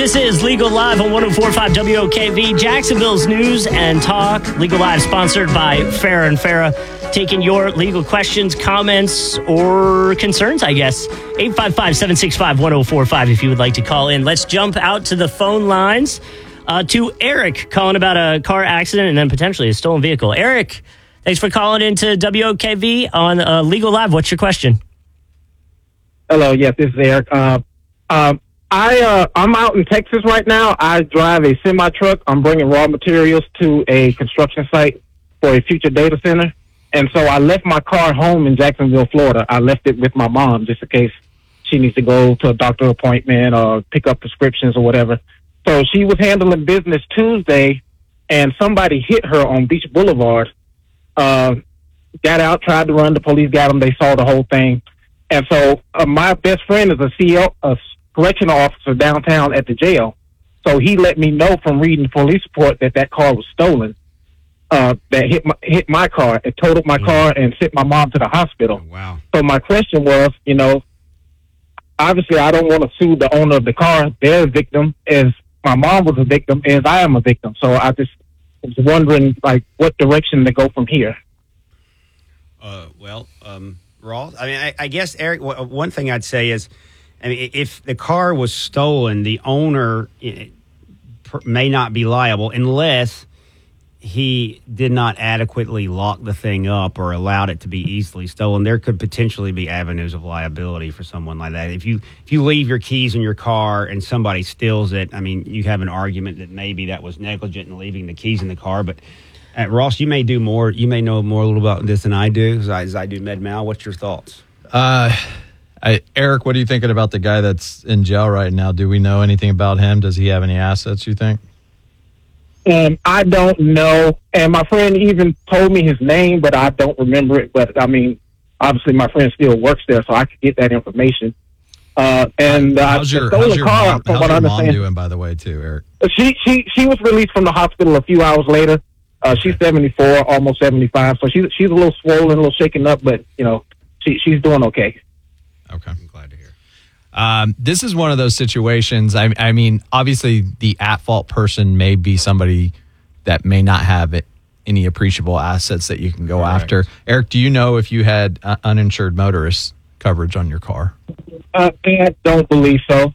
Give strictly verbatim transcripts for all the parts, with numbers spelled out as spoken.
This is Legal Live on one oh four point five W O K V, Jacksonville's news and talk. Legal Live sponsored by Farah and Farah, taking your legal questions, comments, or concerns, I guess. eight five five, seven six five, one oh four five if you would like to call in. Let's jump out to the phone lines uh, to Eric calling about a car accident and then potentially a stolen vehicle. Eric, thanks for calling into W O K V on uh, Legal Live. What's your question? Hello, yes, this is Eric. Uh, um, I, uh, I'm out in Texas right now. I drive a semi-truck. I'm bringing raw materials to a construction site for a future data center. And so I left my car home in Jacksonville, Florida. I left it with my mom just in case she needs to go to a doctor appointment or pick up prescriptions or whatever. So she was handling business Tuesday, and somebody hit her on Beach Boulevard. Uh, got out, tried to run. The police got them. They saw the whole thing. And so uh, my best friend is a C O, a correctional officer downtown at the jail. So he let me know from reading the police report that that car was stolen. Uh, that hit my hit my car. It totaled my car and sent my mom to the hospital. Oh, wow. So my question was, you know, obviously I don't want to sue the owner of the car. They're a victim, as my mom was a victim, as I am a victim. So I just was wondering, like, what direction to go from here. Uh, well, um, Ross, I mean, I, I guess, Eric, w- one thing I'd say is, I mean, if the car was stolen, the owner it, per, may not be liable unless he did not adequately lock the thing up or allowed it to be easily stolen. There could potentially be avenues of liability for someone like that. If you if you leave your keys in your car and somebody steals it, I mean, you have an argument that maybe that was negligent in leaving the keys in the car. But uh, Ross, you may do more. You may know more a little about this than I do, as I, as I do med mal. What's your thoughts? Uh, I, Eric, what are you thinking about the guy that's in jail right now? Do we know anything about him? Does he have any assets, you think? Um, I don't know. And my friend even told me his name, but I don't remember it. But, I mean, obviously my friend still works there, so I could get that information. Uh, and uh, how's your, the how's your car, mom, from how's what your I mom understand, doing, by the way, too, Eric? She, she, she was released from the hospital a few hours later. Uh, she's seventy-four, almost seventy-five. So she's, she's a little swollen, a little shaken up, but, you know, she, she's doing okay. Okay. I'm glad to hear. Um, this is one of those situations. I, I mean, obviously, the at-fault person may be somebody that may not have it, any appreciable assets that you can go Correct. after. Eric, do you know if you had uh, uninsured motorist coverage on your car? Uh, I don't believe so.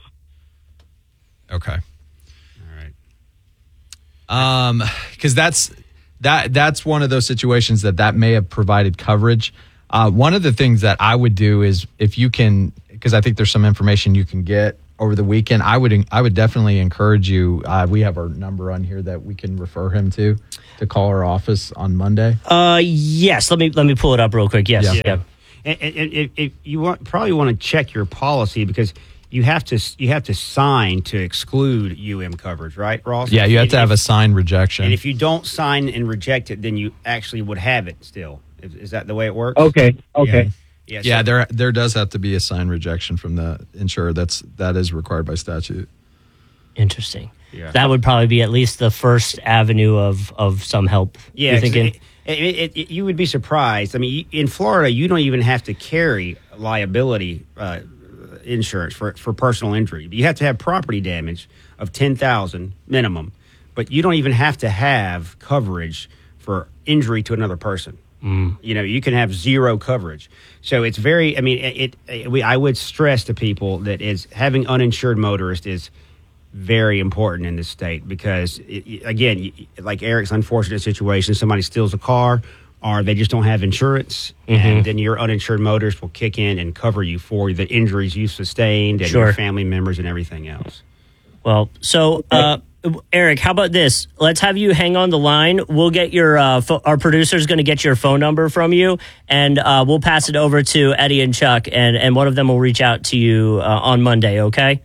Okay. All right. Um, because that's that that's one of those situations that that may have provided coverage. Uh, one of the things that I would do is if you can, because I think there's some information you can get over the weekend. I would I would definitely encourage you. Uh, we have our number on here that we can refer him to to call our office on Monday. Uh, yes. Let me let me pull it up real quick. Yes. Yeah. Yeah. And, and, and, and you want, probably want to check your policy because you have to you have to sign to exclude U M coverage, right, Ross? Yeah, you have and to have if, a signed rejection. And if you don't sign and reject it, then you actually would have it still. Is, is that the way it works? Okay, okay. Yeah. Yeah, so, yeah, there there does have to be a signed rejection from the insurer. That's that is required by statute. Interesting. Yeah. That would probably be at least the first avenue of, of some help. Yeah, You're thinking? It, it, it, it, you would be surprised. I mean, in Florida, you don't even have to carry liability uh, insurance for for personal injury. You have to have property damage of ten thousand dollars minimum, but you don't even have to have coverage for injury to another person. Mm. You know, you can have zero coverage. So it's very, I mean, it, it we, I would stress to people that is having uninsured motorist is very important in this state because, it, again, like Eric's unfortunate situation, somebody steals a car or they just don't have insurance, mm-hmm. and then your uninsured motorist will kick in and cover you for the injuries you sustained and Sure. your family members and everything else. Well, so, uh, Eric, how about this? Let's have you hang on the line. We'll get your, uh, fo- our producer's going to get your phone number from you, and uh, we'll pass it over to Eddie and Chuck, and, and one of them will reach out to you uh, on Monday, okay?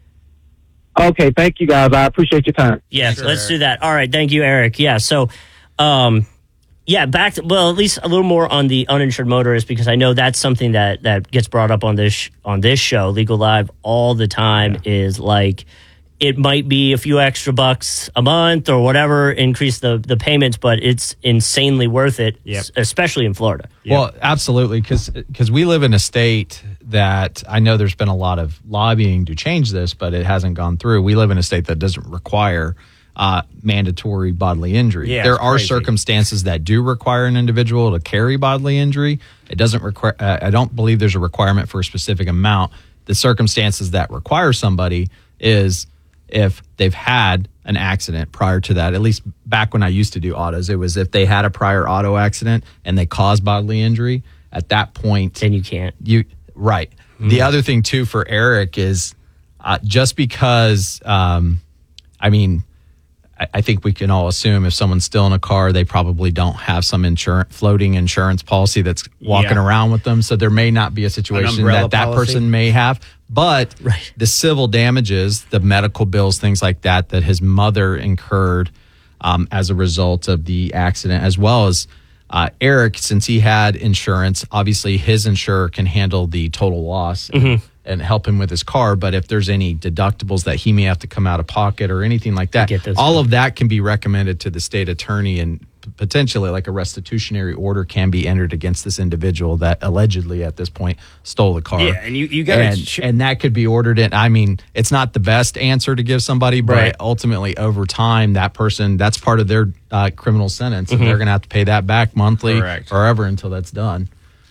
Okay, thank you, guys. I appreciate your time. Yes, Sure, let's Eric. do that. All right, thank you, Eric. Yeah, so, um, yeah, back to, well, at least a little more on the uninsured motorist, because I know that's something that, that gets brought up on this sh- on this show, Legal Live, all the time. Yeah. Is like, it might be a few extra bucks a month or whatever, increase the, the payments, but it's insanely worth it, Yep. especially in Florida. Well, absolutely, because we live in a state that I know there's been a lot of lobbying to change this, but it hasn't gone through. We live in a state that doesn't require uh, mandatory bodily injury. Yeah, there it's are crazy. circumstances that do require an individual to carry bodily injury. It doesn't require. Uh, I don't believe there's a requirement for a specific amount. The circumstances that require somebody is if they've had an accident prior to that. At least back when I used to do autos, it was if they had a prior auto accident and they caused bodily injury. At that point, Then you can't. you right. Mm. The other thing too for Eric is uh, just because, um, I mean, I, I think we can all assume if someone's still in a car, they probably don't have some insurance, floating insurance policy that's walking Yeah. around with them. So there may not be a situation umbrella that that policy. person may have. But Right. the civil damages, the medical bills, things like that, that his mother incurred um, as a result of the accident, as well as uh, Eric, since he had insurance, obviously his insurer can handle the total loss and, Mm-hmm. and help him with his car. But if there's any deductibles that he may have to come out of pocket or anything like that, get those all of that can be recommended to the state attorney, and p- potentially like a restitutionary order can be entered against this individual that allegedly at this point stole the car. Yeah, and you- you gotta and, sh- and that could be ordered in. I mean, it's not the best answer to give somebody, but Right. ultimately over time, that person, that's part of their uh, criminal sentence, and they're going to have to pay that back monthly Correct. forever until that's done.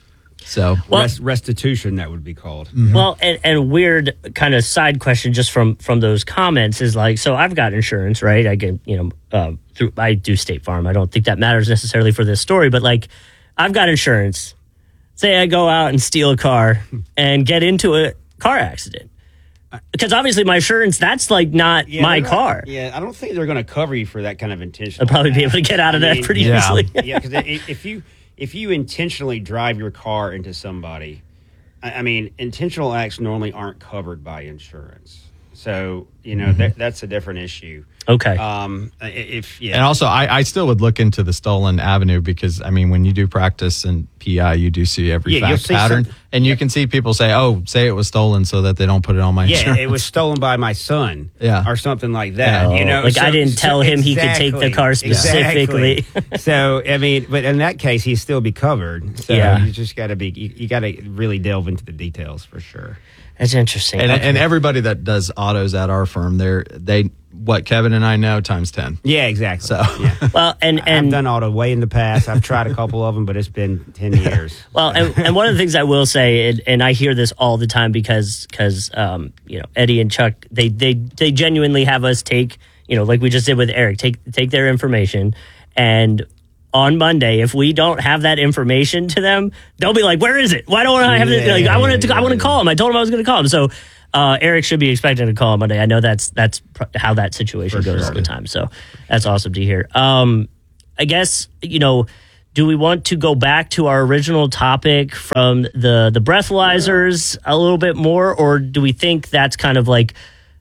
So Well- Rest, restitution, that would be called. Well, and, and weird kind of side question just from from those comments is like, so I've got insurance, right? I get, you know, uh, through I do State Farm. I don't think that matters necessarily for this story, but like, I've got insurance. Say I go out and steal a car and get into a car accident, because obviously my insurance, that's like not Yeah, my they're not- car. yeah, I don't think they're going to cover you for that kind of intentional. I'll probably be act. able to get out of I that mean, pretty yeah. easily. yeah, because if you if you intentionally drive your car into somebody, I, I mean, intentional acts normally aren't covered by insurance. So you know that that's a different issue. Okay. Um, i- if yeah, And also, I, I still would look into the stolen avenue because, I mean, when you do practice in P I, you do see every Yeah, you'll fact see pattern. some- and you can see people say, oh, say it was stolen so that they don't put it on my yeah, insurance. it was stolen by my son, Yeah. or something like that. Yeah. You know, Like, I didn't tell him he could take the car specifically. Exactly. So I mean, but in that case, he'd still be covered. So Yeah. you just got to be, you, you got to really delve into the details for sure. That's interesting. And, Okay. and everybody that does autos at our firm, they're, they, what Kevin and I know, times ten. Yeah, exactly. So, yeah. well, and I've and done auto way in the past. I've tried a couple of them, but it's been ten years. Well, and, and one of the things I will say, and, and I hear this all the time because because um, you know, Eddie and Chuck, they they they genuinely have us take, you know, like we just did with Eric, take take their information, and on Monday, if we don't have that information to them, they'll be like, "Where is it? Why don't I have it?" Like, I wanted to, I want to call him. I told him I was going to call him. So uh, Eric should be expecting to call on Monday. I know that's that's pr- how that situation For goes sure. all the time. So that's awesome to hear. Um, I guess, you know, do we want to go back to our original topic from the the breathalyzers a little bit more, or do we think that's kind of like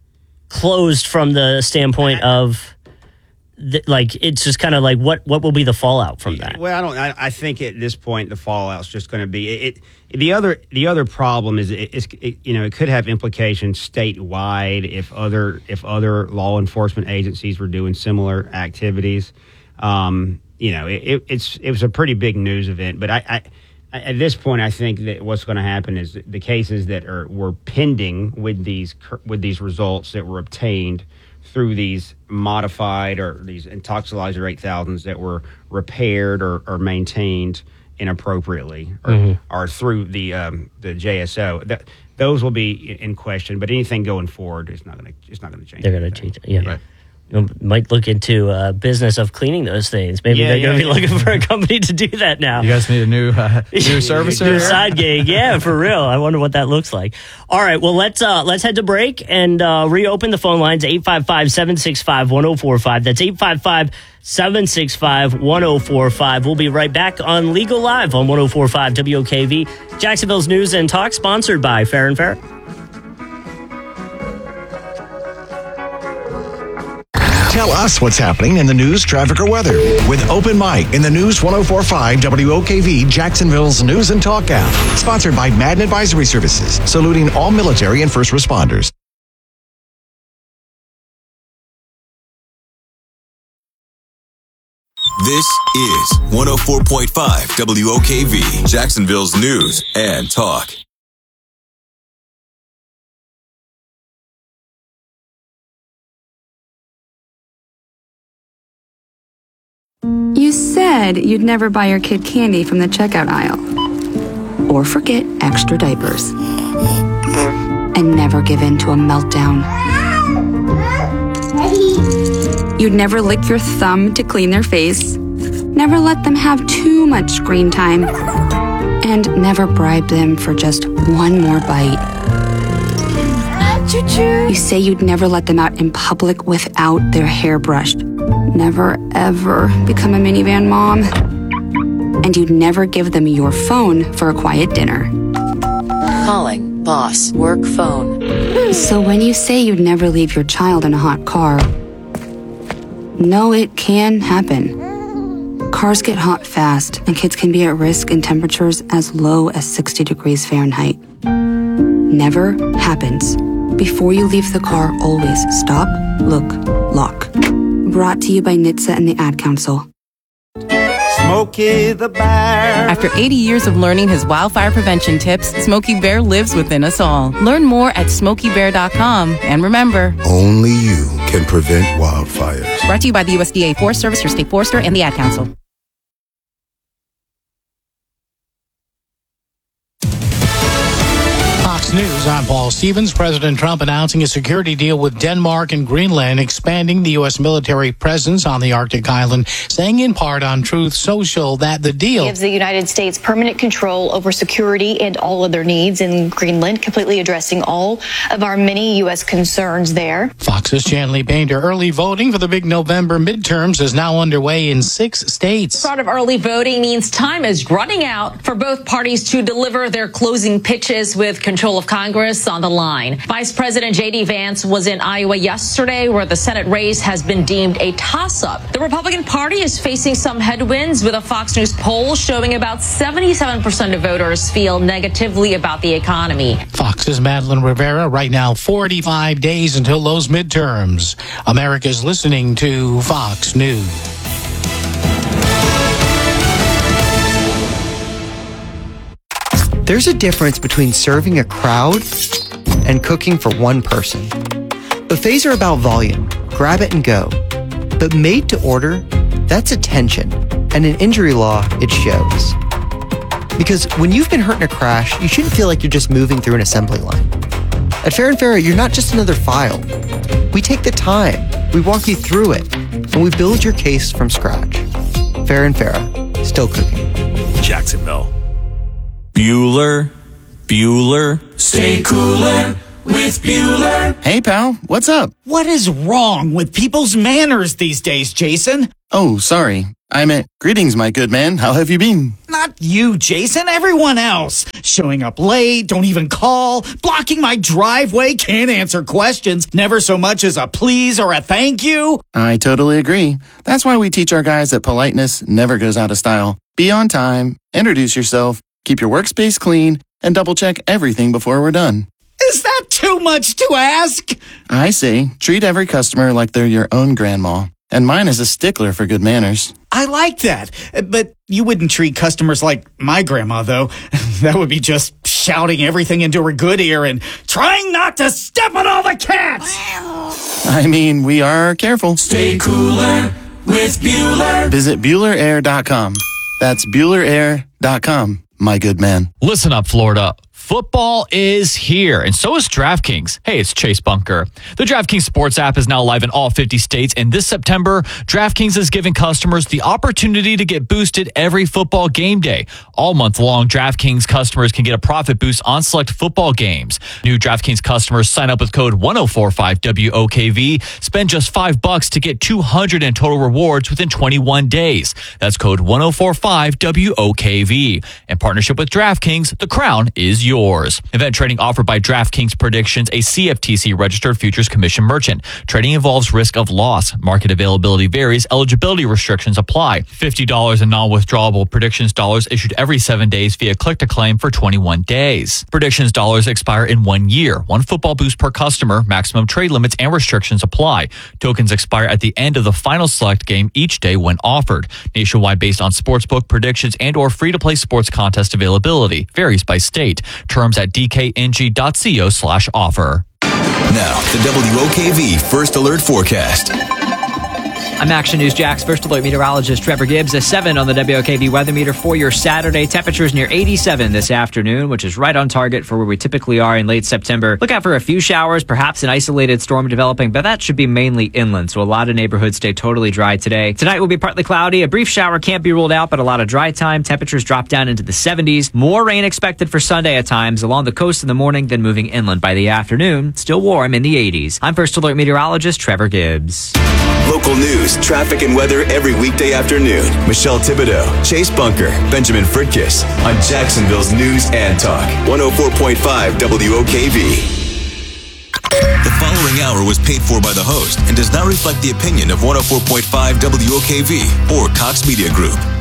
closed from the standpoint of th- like it's just kind of like what what will be the fallout from that? Well, I don't. I, I think at this point the fallout's just going to be it, it. The other the other problem is it, it's it, you know it could have implications statewide if other if other law enforcement agencies were doing similar activities. Um, you know, it, it, it's it was a pretty big news event, but I. I At this point, I think that what's going to happen is the cases that are were pending with these with these results that were obtained through these modified or these Intoxilizer eight thousands that were repaired or, or maintained inappropriately, or, Mm-hmm. or through the um, the J S O. That, those will be in question, but anything going forward is not going to it's not going to change. They're going to anything. change it. Yeah. Right. You know, might look into a business of cleaning those things. Maybe Yeah, they're going to yeah, be yeah. looking for a company to do that now. you guys need a new, uh, new servicer? New side gig, yeah, for real. I wonder what that looks like. All right, well let's uh, let's head to break and uh, reopen the phone lines eight five five, seven six five, one zero four five. That's eight five five, seven six five, one zero four five. We'll be right back on Legal Live on one zero four five W O K V, Jacksonville's News and Talk, sponsored by Fair and Fair. Tell us what's happening in the news, traffic, or weather with Open Mic in the News one oh four point five W O K V, Jacksonville's News and Talk app. Sponsored by Madden Advisory Services, saluting all military and first responders. This is one oh four point five W O K V, Jacksonville's News and Talk. said you'd never buy your kid candy from the checkout aisle. Or forget extra diapers. And never give in to a meltdown. You'd never lick your thumb to clean their face. Never let them have too much screen time. And never bribe them for just one more bite. Choo-choo. You say you'd never let them out in public without their hair brushed. Never, ever become a minivan mom. And you'd never give them your phone for a quiet dinner. Calling boss work phone. So when you say you'd never leave your child in a hot car, no, it can happen. Cars get hot fast, and kids can be at risk in temperatures as low as sixty degrees Fahrenheit. Never happens. Before you leave the car, always stop, look, lock. Brought to you by N H T S A and the Ad Council. Smokey the Bear. After eighty years of learning his wildfire prevention tips, Smokey Bear lives within us all. Learn more at smokey bear dot com. And remember, Only you can prevent wildfires. brought to you by the U S D A Forest Service, your state forester, and the Ad Council. Fox News, I'm Paul Stevens. President Trump announcing a security deal with Denmark and Greenland, expanding the U S military presence on the Arctic island, saying in part on Truth Social that the deal gives the United States permanent control over security and all other needs in Greenland, completely addressing all of our many U S concerns there. Fox's Chanley Painter. Early voting for the big November midterms is now underway in six states. Start of early voting means time is running out for both parties to deliver their closing pitches with control of Congress on the line. Vice President J D Vance was in Iowa yesterday, where the Senate race has been deemed a toss-up. The Republican Party is facing some headwinds, with a Fox News poll showing about seventy-seven percent of voters feel negatively about the economy. Fox's Madeline Rivera. Right now, forty-five days until those midterms. America's listening to Fox News. There's a difference between serving a crowd and cooking for one person. Buffets are about volume, grab it and go. But made to order, that's attention. And in injury law, it shows. Because when you've been hurt in a crash, you shouldn't feel like you're just moving through an assembly line. At Fair and Fair, you're not just another file. We take the time, we walk you through it, and we build your case from scratch. Fair and Fair, still cooking. Jacksonville. Bueller, Bueller, stay cooler with Bueller. Hey, pal, what's up? What is wrong with people's manners these days, Jason? Oh, sorry. I meant, greetings, my good man. How have you been? Not you, Jason. Everyone else. Showing up late, don't even call, blocking my driveway, can't answer questions, never so much as a please or a thank you. I totally agree. That's why we teach our guys that politeness never goes out of style. Be on time, introduce yourself, keep your workspace clean, and double-check everything before we're done. Is that too much to ask? I say, treat every customer like they're your own grandma. And mine is a stickler for good manners. I like that. But you wouldn't treat customers like my grandma, though. That would be just shouting everything into her good ear and trying not to step on all the cats. I mean, we are careful. Stay cooler with Bueller. Visit Bueller Air dot com. That's Bueller Air dot com. My good man. Listen up, Florida. Football is here, and so is DraftKings. Hey, it's Chase Bunker. The DraftKings Sports app is now live in all fifty states, and this September, DraftKings is giving customers the opportunity to get boosted every football game day. All month long, DraftKings customers can get a profit boost on select football games. New DraftKings customers sign up with code one oh four five W O K V, spend just five bucks to get two hundred in total rewards within twenty-one days. That's code one oh four five W O K V. In partnership with DraftKings, the crown is yours. Yours. Event trading offered by DraftKings Predictions, a C F T C registered futures commission merchant. Trading involves risk of loss. Market availability varies. Eligibility restrictions apply. fifty dollars in non-withdrawable Predictions dollars issued every seven days via click-to-claim for twenty-one days. Predictions dollars expire in one year. One football boost per customer. Maximum trade limits and restrictions apply. Tokens expire at the end of the final select game each day when offered. Nationwide based on sportsbook predictions and or free-to-play sports contest availability. Varies by state. Terms at d k n g dot co slash offer. Now, the W O K V First Alert Forecast. I'm Action News Jax First Alert meteorologist Trevor Gibbs. A seven on the W O K V weather meter for your Saturday. Temperatures near eighty-seven this afternoon, which is right on target for where we typically are in late September. Look out for a few showers, perhaps an isolated storm developing, but that should be mainly inland, so a lot of neighborhoods stay totally dry today. Tonight will be partly cloudy. A brief shower can't be ruled out, but a lot of dry time. Temperatures drop down into the seventies. More rain expected for Sunday at times along the coast in the morning, then moving inland by the afternoon. Still warm in the eighties. I'm First Alert meteorologist Trevor Gibbs. Local news, traffic, and weather every weekday afternoon. Michelle Thibodeau, Chase Bunker, Benjamin Fritkiss on Jacksonville's News and Talk. one oh four point five W O K V. The following hour was paid for by the host and does not reflect the opinion of one oh four point five W O K V or Cox Media Group.